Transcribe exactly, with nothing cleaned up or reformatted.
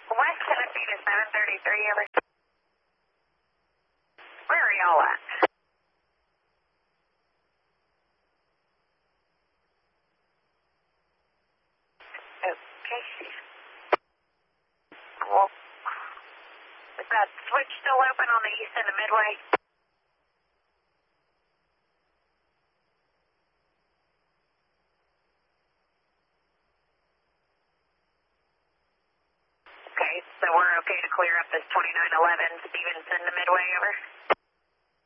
West seventeen to seven thirty-three, over. Where are y'all at? Okay. Well, is that switch still open on the east end of Midway? Okay, so we're okay to clear up this twenty-nine eleven Stevenson to Midway, over?